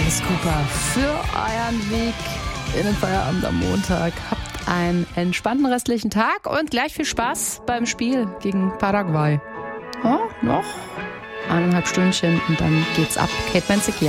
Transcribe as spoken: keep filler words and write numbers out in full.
Alice Cooper für euren Weg in den Feierabend am Montag. Habt einen entspannten restlichen Tag und gleich viel Spaß beim Spiel gegen Paraguay. Oh, noch eineinhalb Stündchen und dann geht's ab. Kate Benzig hier.